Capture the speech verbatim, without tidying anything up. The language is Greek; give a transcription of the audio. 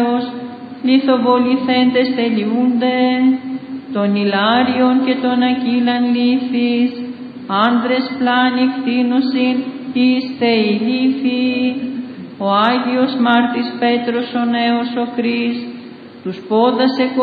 λιθοβοληθέντες τελειούνται, των Ιλάριων και των Ακύλαν λύθης, άνδρες πλάνη κτίνουσιν εις θεοί λύθη, ο Άγιος Μάρτης Πέτρος ο νέος ο Κρίς, τους πόδας